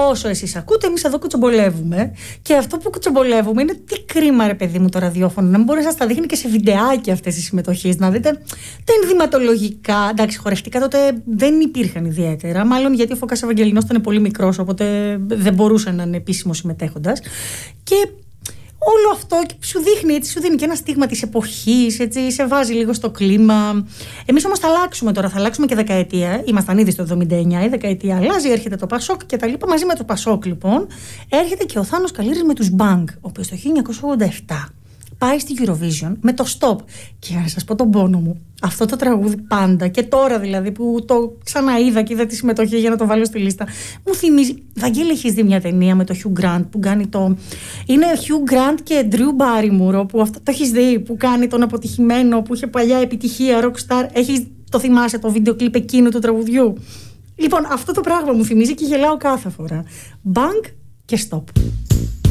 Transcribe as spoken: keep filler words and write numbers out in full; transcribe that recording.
όσο εσείς ακούτε, εμείς εδώ κουτσομπολεύουμε. Και αυτό που κουτσομπολεύουμε είναι τι κρίμα, ρε παιδί μου, το ραδιόφωνο. Να μην μπορεί να σας τα δείχνει και σε βιντεάκι αυτές τις συμμετοχές. Να δείτε τα ενδυματολογικά. Εντάξει, χορευτικά τότε δεν υπήρχαν ιδιαίτερα. Μάλλον γιατί ο Φώκας Ευαγγελινός ήταν πολύ μικρός, οπότε δεν μπορούσε να είναι επίσημο συμμετέχοντας. Και όλο αυτό σου δείχνει, έτσι, σου δίνει και ένα στίγμα της εποχής, έτσι, σε βάζει λίγο στο κλίμα. Εμείς όμως θα αλλάξουμε τώρα, θα αλλάξουμε και δεκαετία. Ήμασταν ήδη στο εβδομήντα εννιά, η δεκαετία αλλάζει, έρχεται το Πασόκ και τα λοιπά. Μαζί με το Πασόκ, λοιπόν, έρχεται και ο Θάνος Καλήρης με τους Bang, ο οποίος το χίλια εννιακόσια ογδόντα επτά πάει στη Eurovision με το Stop. Και να σας πω τον πόνο μου, αυτό το τραγούδι πάντα και τώρα δηλαδή που το ξαναείδα και είδα τη συμμετοχή για να το βάλω στη λίστα, μου θυμίζει. Βαγγέλη, έχεις δει μια ταινία με το Hugh Grant που κάνει το. Είναι Hugh Grant και Drew Barrymore, που αυτό το έχεις δει, που κάνει τον αποτυχημένο, που είχε παλιά επιτυχία, rockstar. Έχεις, το θυμάσαι το βίντεο κλιπ εκείνου του τραγουδιού? Λοιπόν, αυτό το πράγμα μου θυμίζει και γελάω κάθε φορά. Bang και Stop.